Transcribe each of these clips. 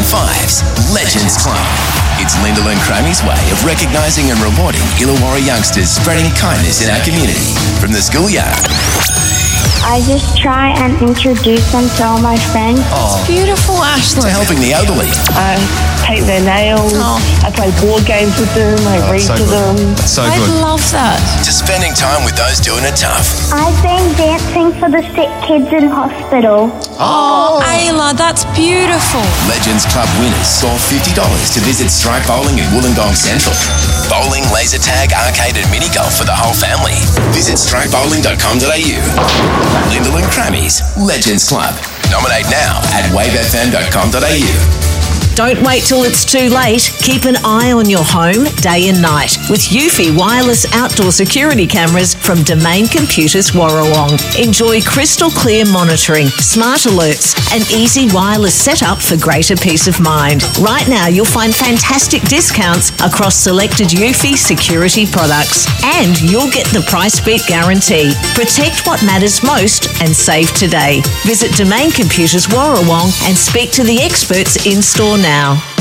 105's Legends Club. It's Lyndall and Cramy's way of recognising and rewarding Illawarra youngsters spreading kindness in our community. From the schoolyard. I just try and introduce them to all my friends. It's beautiful, Ashley. To helping the elderly. I paint their nails. I play board games with them. I read to them. So I good. love that. To spending time with those doing it tough. I've been dancing for the sick kids in hospital. Oh, Ayla, that's beautiful. Legends Club winners score $50 to visit Strike Bowling in Wollongong Central. Bowling, laser tag, arcade and mini golf for the whole family. Visit strikebowling.com.au. Lyndall and Cramy's Legends Club. Nominate now at wavefm.com.au. Don't wait till it's too late. Keep an eye on your home day and night with Eufy wireless outdoor security cameras from Domain Computers Warrawong. Enjoy crystal clear monitoring, smart alerts and easy wireless setup for greater peace of mind. Right now you'll find fantastic discounts across selected Eufy security products and you'll get the price beat guarantee. Protect what matters most and save today. Visit Domain Computers Warrawong and speak to the experts in store now.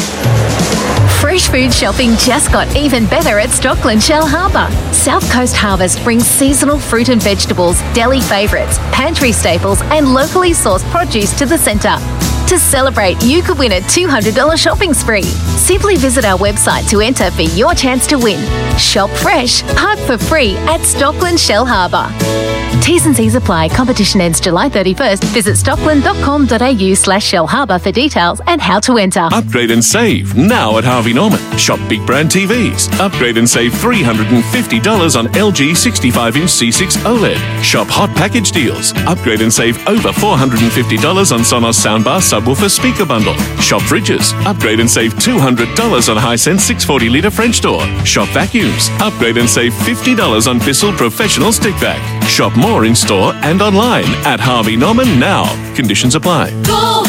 Fresh food shopping just got even better at Stockland Shell Harbour. South Coast Harvest brings seasonal fruit and vegetables, deli favourites, pantry staples and locally sourced produce to the centre. To celebrate, you could win a $200 shopping spree. Simply visit our website to enter for your chance to win. Shop fresh, park for free at Stockland Shell Harbour. T's and C's apply. Competition ends July 31st. Visit stockland.com.au/Shell Harbour for details and how to enter. Upgrade and save now at Harvey Norman. Shop big brand TVs. Upgrade and save $350 on LG 65-inch C6 OLED. Shop hot package deals. Upgrade and save over $450 on Sonos soundbar subwoofer speaker bundle. Shop fridges. Upgrade and save $200 on Hisense 640-litre French door. Shop vacuums. Upgrade and save $50 on Bissell Professional Stick Vac. Shop more in store and online at Harvey Norman now. Conditions apply.